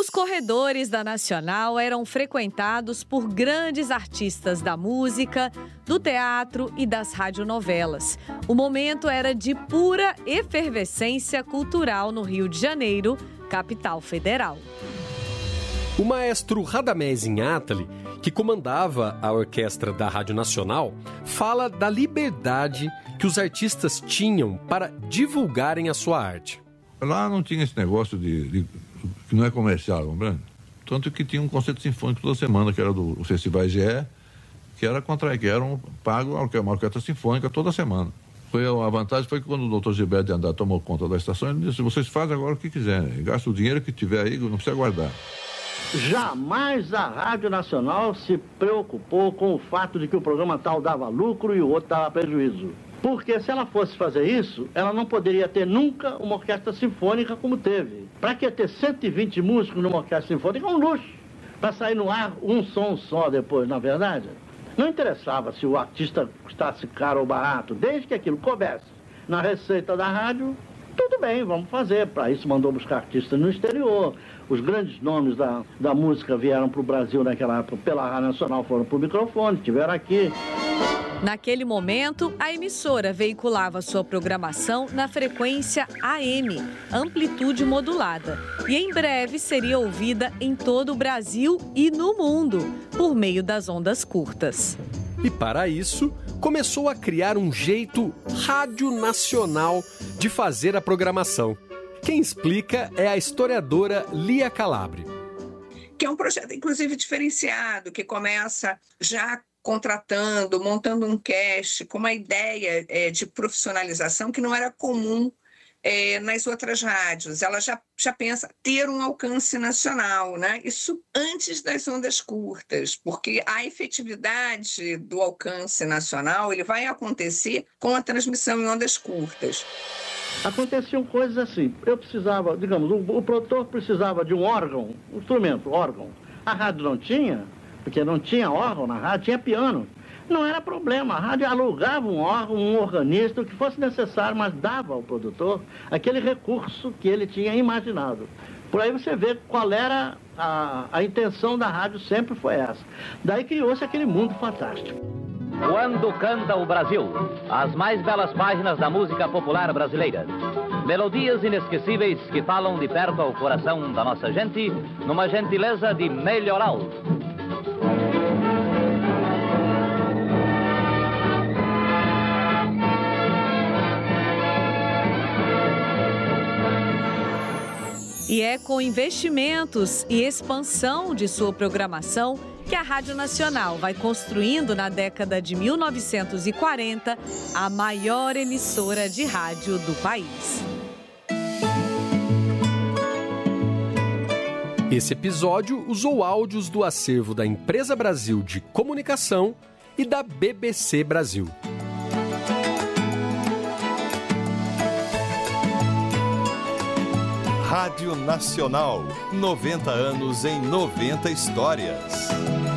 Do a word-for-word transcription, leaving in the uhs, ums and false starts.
Os corredores da Nacional eram frequentados por grandes artistas da música, do teatro e das radionovelas. O momento era de pura efervescência cultural no Rio de Janeiro, capital federal. O maestro Radamés Inátali, que comandava a orquestra da Rádio Nacional, fala da liberdade que os artistas tinham para divulgarem a sua arte. Lá não tinha esse negócio de, de que não é comercial, compreende? Tanto que tinha um concerto sinfônico toda semana, que era do Festival G E, que era contra que era um, pago uma orquestra sinfônica toda semana. Foi, a vantagem foi que quando o doutor Gilberto de Andrade tomou conta da estação, ele disse: vocês fazem agora o que quiserem, gastam o dinheiro que tiver aí, não precisa guardar. Jamais a Rádio Nacional se preocupou com o fato de que o programa tal dava lucro e o outro dava prejuízo. Porque se ela fosse fazer isso, ela não poderia ter nunca uma orquestra sinfônica como teve. Para que ter cento e vinte músicos numa orquestra sinfônica é um luxo. Para sair no ar um som só depois, na verdade. Não interessava se o artista custasse caro ou barato, desde que aquilo coubesse na receita da rádio, tudo bem, vamos fazer. Para isso mandou buscar artistas no exterior. Os grandes nomes da, da música vieram para o Brasil naquela época, pela Rádio Nacional, foram para o microfone, estiveram aqui. Naquele momento, a emissora veiculava sua programação na frequência A M, amplitude modulada, e em breve seria ouvida em todo o Brasil e no mundo, por meio das ondas curtas. E para isso, começou a criar um jeito radionacional de fazer a programação. Quem explica é a historiadora Lia Calabre. Que é um projeto, inclusive, diferenciado, que começa já contratando, montando um cast com uma ideia é, de profissionalização que não era comum é, nas outras rádios. Ela já, já pensa ter um alcance nacional, né? Isso antes das ondas curtas, porque a efetividade do alcance nacional ele vai acontecer com a transmissão em ondas curtas. Aconteciam coisas assim. Eu precisava, digamos, o, o produtor precisava de um órgão, um instrumento, órgão. A rádio não tinha, porque não tinha órgão na rádio, tinha piano. Não era problema, a rádio alugava um órgão, um organista, o que fosse necessário, mas dava ao produtor aquele recurso que ele tinha imaginado. Por aí você vê qual era a, a intenção da rádio, sempre foi essa. Daí criou-se aquele mundo fantástico. Quando canta o Brasil, as mais belas páginas da música popular brasileira. Melodias inesquecíveis que falam de perto ao coração da nossa gente, numa gentileza de melhoral. E é com investimentos e expansão de sua programação que a Rádio Nacional vai construindo na década de mil novecentos e quarenta a maior emissora de rádio do país. Esse episódio usou áudios do acervo da Empresa Brasil de Comunicação e da B B C Brasil. Rádio Nacional, noventa anos em noventa histórias.